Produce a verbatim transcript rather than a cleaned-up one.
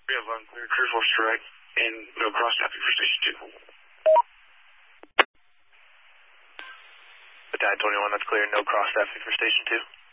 We have unclear cruise force direct and no cross traffic for station two. Battalion twenty-one, that's clear. No cross traffic for station two.